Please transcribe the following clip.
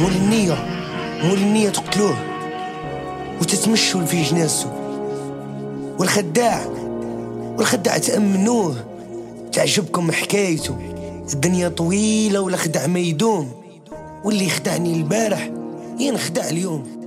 مول النية تقتلوه وتتمشوا في جنازته. والخداع تأمنوه، تعجبكم حكايته. الدنيا طويلة والخدع ما يدوم، واللي خدعني البارح ينخدع اليوم.